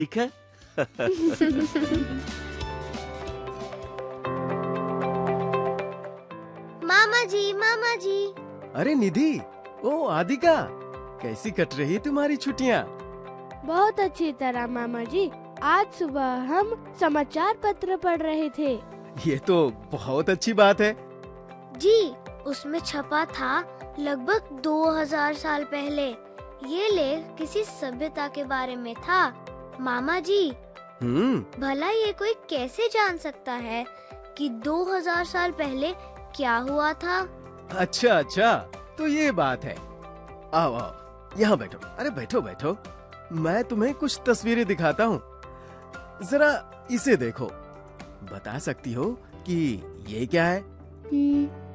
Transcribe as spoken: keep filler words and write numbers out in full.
ठीक है। मामा जी, मामा जी। अरे निधि, ओ आदिका, कैसी कट रही तुम्हारी छुट्टियाँ? बहुत अच्छी तरह मामा जी। आज सुबह हम समाचार पत्र पढ़ रहे थे। ये तो बहुत अच्छी बात है। जी, उसमें छपा था लगभग दो हज़ार साल पहले। ये लेख किसी सभ्यता के बारे में था। मामा जी, हम्म भला ये कोई कैसे जान सकता है कि दो हज़ार साल पहले क्या हुआ था? अच्छा अच्छा, तो ये बात है। आओ आओ, यहाँ बैठो। अरे बैठो बैठो, मैं तुम्हें कुछ तस्वीरें दिखाता हूँ। जरा इसे देखो, बता सकती हो कि ये क्या है? हम्म,